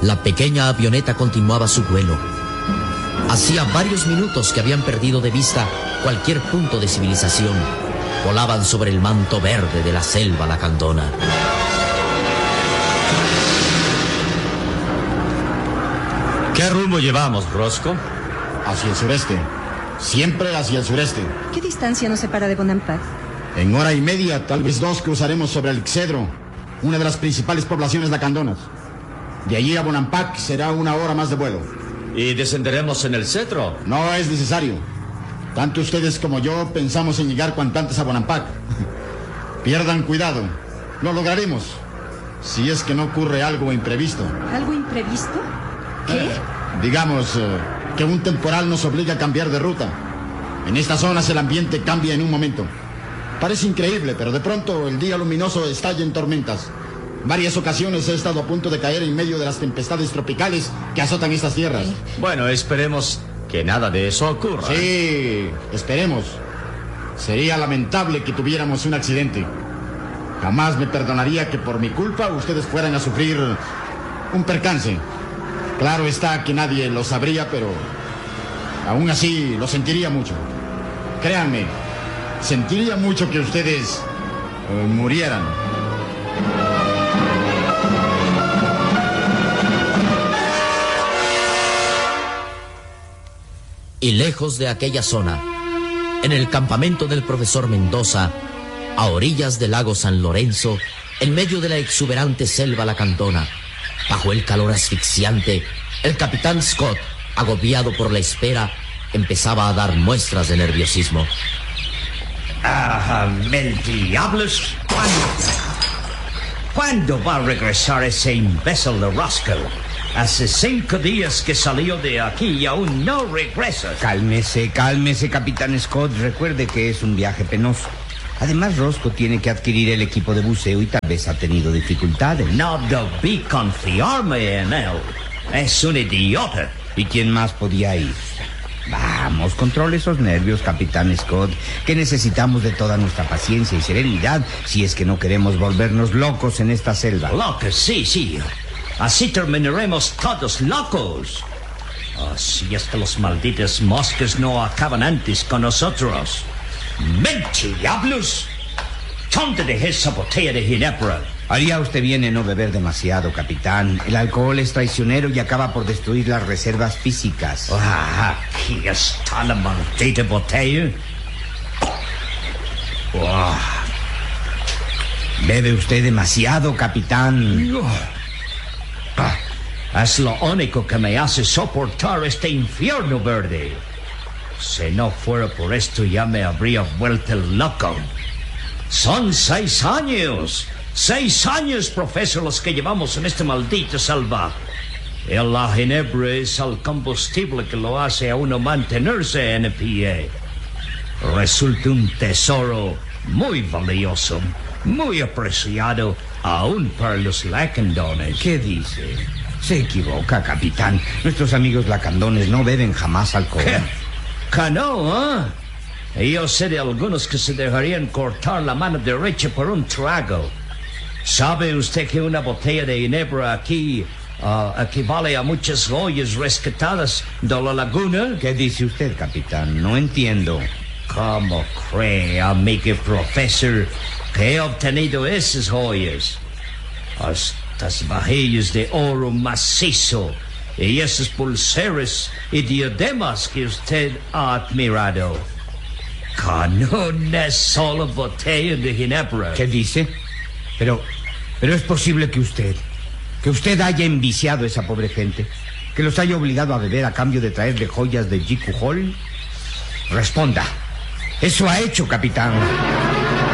La pequeña avioneta continuaba su vuelo. Hacía varios minutos que habían perdido de vista cualquier punto de civilización. Volaban sobre el manto verde de la selva lacandona. ¿Qué rumbo llevamos, Roscoe? Hacia el sureste. Siempre hacia el sureste. ¿Qué distancia nos separa de Bonampak? En hora y media, tal vez 2, cruzaremos sobre el Cedro, una de las principales poblaciones lacandonas. De allí a Bonampak será 1 hora más de vuelo. ¿Y descenderemos en el cetro? No es necesario. Tanto ustedes como yo pensamos en llegar cuanto antes a Bonampak. Pierdan cuidado. Lo lograremos. Si es que no ocurre algo imprevisto. ¿Algo imprevisto? ¿Qué? Digamos que un temporal nos obliga a cambiar de ruta. En estas zonas el ambiente cambia en un momento. Parece increíble, pero de pronto el día luminoso estalla en tormentas. Varias ocasiones he estado a punto de caer en medio de las tempestades tropicales que azotan estas tierras. Bueno, esperemos que nada de eso ocurra. Sí, esperemos. Sería lamentable que tuviéramos un accidente. Jamás me perdonaría que por mi culpa ustedes fueran a sufrir un percance. Claro está que nadie lo sabría, pero aún así lo sentiría mucho. Créanme, sentiría mucho que ustedes murieran. Y lejos de aquella zona, en el campamento del profesor Mendoza, a orillas del lago San Lorenzo, en medio de la exuberante selva lacandona, bajo el calor asfixiante, el capitán Scott, agobiado por la espera, empezaba a dar muestras de nerviosismo. ¡Mel diablos! ¿Cuándo va a regresar ese imbécil de Roscoe? Hace 5 días que salió de aquí y aún no regresa. Cálmese, capitán Scott. Recuerde que es un viaje penoso. Además, Roscoe tiene que adquirir el equipo de buceo y tal vez ha tenido dificultades. No debí confiarme en él. Es un idiota. ¿Y quién más podía ir? Vamos, controle esos nervios, capitán Scott, que necesitamos de toda nuestra paciencia y serenidad si es que no queremos volvernos locos en esta selva. Locos, sí. Así terminaremos todos locos. Si es que los malditos moscas no acaban antes con nosotros. ¡Mente, diablos! ¿Dónde dejé esa botella de ginebra? Haría usted bien en no beber demasiado, capitán. El alcohol es traicionero y acaba por destruir las reservas físicas. Aquí está la maldita botella. Bebe usted demasiado, capitán. Es lo único que me hace soportar este infierno verde. Si no fuera por esto ya me habría vuelto loco. Son 6 años. 6 años, profesor, los que llevamos en este maldito selva. Y la ginebra es el combustible que lo hace a uno mantenerse en pie. Resulta un tesoro muy valioso, muy apreciado, aún para los lacandones. ¿Qué dice? Se equivoca, capitán. Nuestros amigos lacandones no beben jamás alcohol. ¿Que no, Yo sé de algunos que se dejarían cortar la mano derecha por un trago. ¿Sabe usted que una botella de ginebra aquí equivale a muchas joyas rescatadas de la laguna? ¿Qué dice usted, capitán? No entiendo. ¿Cómo cree, amigo profesor, que he obtenido esas joyas? Estas vajillas de oro macizo y esas pulseras y diademas que usted ha admirado. Con una sola botella de ginebra. ¿Qué dice? Pero es posible que usted haya enviciado a esa pobre gente, que los haya obligado a beber a cambio de traerle joyas de Jiku Hall. Responda. Eso ha hecho, capitán.